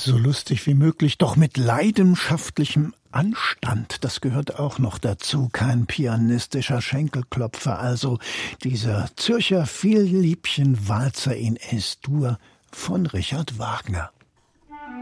So lustig wie möglich, doch mit leidenschaftlichem Anstand. Das gehört auch noch dazu. Kein pianistischer Schenkelklopfer. Also dieser Zürcher Vielliebchen-Walzer in Es-Dur von Richard Wagner.